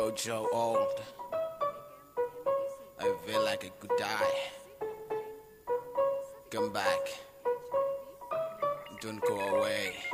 Grow old. I feel like I could die. Come back. Don't go away.